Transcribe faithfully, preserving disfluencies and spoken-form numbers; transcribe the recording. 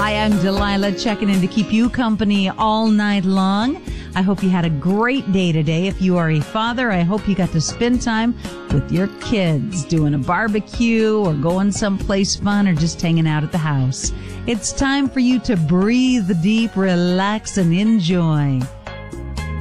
Hi, I'm Delilah, checking in to keep you company all night long. I hope you had a great day today. If you are a father, I hope you got to spend time with your kids, doing a barbecue or going someplace fun or just hanging out at the house. It's time for you to breathe deep, relax, and enjoy.